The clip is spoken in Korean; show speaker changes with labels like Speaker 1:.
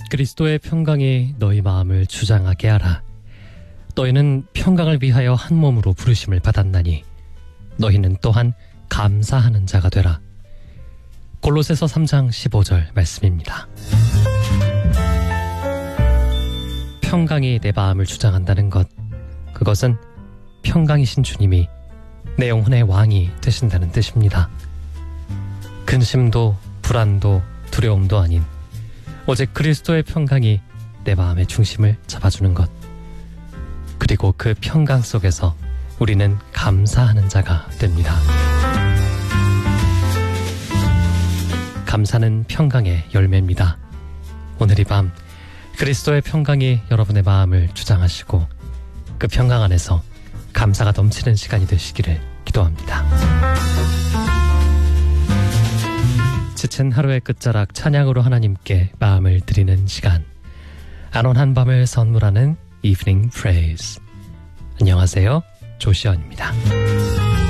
Speaker 1: 그리스도의 평강이 너희 마음을 주장하게 하라. 너희는 평강을 위하여 한 몸으로 부르심을 받았나니 너희는 또한 감사하는 자가 되라. 골로새서 3장 15절 말씀입니다. 평강이 내 마음을 주장한다는 것, 그것은 평강이신 주님이 내 영혼의 왕이 되신다는 뜻입니다. 근심도 불안도 두려움도 아닌 오직 그리스도의 평강이 내 마음의 중심을 잡아주는 것, 그리고 그 평강 속에서 우리는 감사하는 자가 됩니다. 감사는 평강의 열매입니다. 오늘 이 밤 그리스도의 평강이 여러분의 마음을 주장하시고 그 평강 안에서 감사가 넘치는 시간이 되시기를 기도합니다. 지친 하루의 끝자락 찬양으로 하나님께 마음을 드리는 시간, 안온 한밤을 선물하는 Evening Praise. 안녕하세요, 조시언입니다.